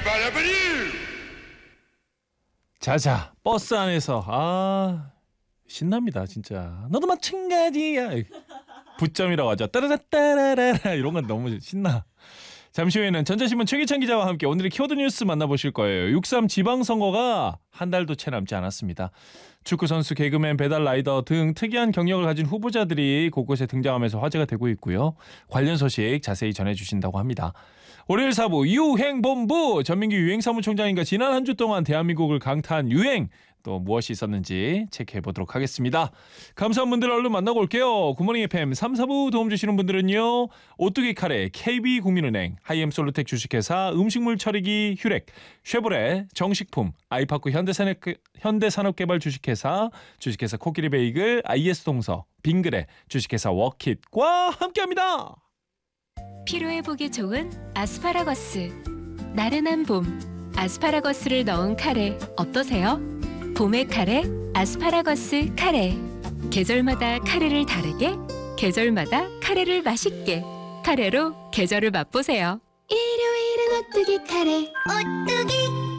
자자, 버스 안에서 신납니다 진짜. 너도 마찬가지야. 부점이라고 하죠. 따라라따라라 이런 건 너무 신나. 잠시 후에는 전자신문 최기찬 기자와 함께 오늘의 키워드 뉴스 만나보실 거예요. 6.3 지방선거가 한 달도 채 남지 않았습니다. 축구선수, 개그맨, 배달라이더 등 특이한 경력을 가진 후보자들이 곳곳에 등장하면서 화제가 되고 있고요. 관련 소식 자세히 전해주신다고 합니다. 월요일 4부 유행본부, 전민기 유행사무총장님과 지난 한 주 동안 대한민국을 강타한 유행, 또 무엇이 있었는지 체크해보도록 하겠습니다. 감사한 분들 얼른 만나고 올게요. 굿모닝 FM 3, 4부 도움 주시는 분들은요. 오뚜기 카레, KB국민은행, 하이엠솔루텍 주식회사, 음식물 처리기 휴렉, 쉐보레, 정식품, 아이파크 현대산업개발 주식회사, 주식회사 코끼리 베이글, IS동서, 빙그레, 주식회사 워킷과 함께합니다. 피로회복에 좋은 아스파라거스. 나른한 봄, 아스파라거스를 넣은 카레 어떠세요? 봄의 카레, 아스파라거스 카레. 계절마다 카레를 다르게, 계절마다 카레를 맛있게. 카레로 계절을 맛보세요. 일요일은 오뚜기 카레. 오뚜기.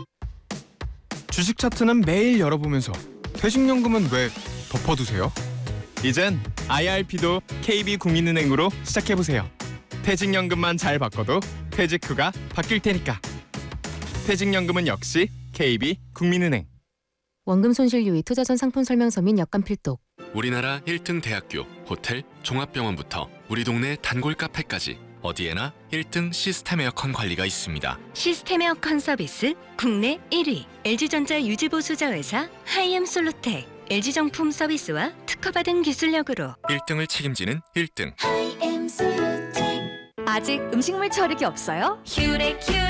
주식 차트는 매일 열어보면서 퇴직연금은 왜 덮어두세요? 이젠 IRP도 KB국민은행으로 시작해보세요. 퇴직연금만 잘 바꿔도 퇴직 후가 바뀔 테니까. 퇴직연금은 역시 KB국민은행. 원금 손실 유의 투자전 상품 설명서 및 약관 필독. 우리나라 1등 대학교, 호텔, 종합병원부터 우리 동네 단골 카페까지 어디에나 1등 시스템 에어컨 관리가 있습니다. 시스템 에어컨 서비스 국내 1위. LG전자 유지보수자 회사 하이엠솔루텍. LG정품 서비스와 특허받은 기술력으로 1등을 책임지는 1등. 하이엠솔루텍. 아직 음식물 처리기 없어요? 휴렉